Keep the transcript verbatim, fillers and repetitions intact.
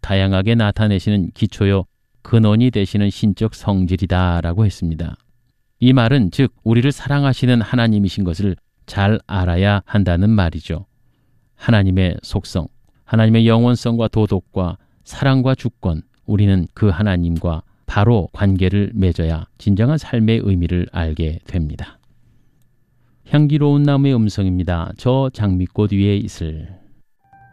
다양하게 나타내시는 기초요 근원이 되시는 신적 성질이다라고 했습니다. 이 말은 즉 우리를 사랑하시는 하나님이신 것을 잘 알아야 한다는 말이죠. 하나님의 속성, 하나님의 영원성과 도덕과 사랑과 주권, 우리는 그 하나님과 바로 관계를 맺어야 진정한 삶의 의미를 알게 됩니다. 향기로운 나무의 음성입니다. 저 장미꽃 위에 있을